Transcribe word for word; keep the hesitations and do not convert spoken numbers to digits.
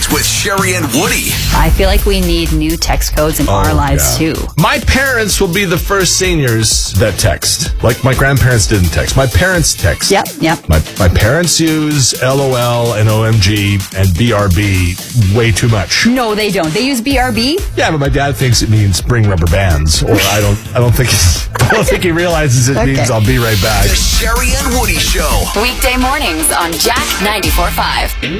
Mornings with Sherry and Woody. I feel like we need new text codes in Oh, our lives, yeah. too. My parents will be the first seniors that text. Like my grandparents didn't text. My parents text. Yep, yep. My my parents use L O L and O M G and B R B way too much. No, they don't. They use B R B? Yeah, but my dad thinks it means bring rubber bands, or I don't. I don't think. I don't think he realizes it Okay. means I'll be right back. The Sherry and Woody Show. Weekday mornings on Jack ninety-four point five.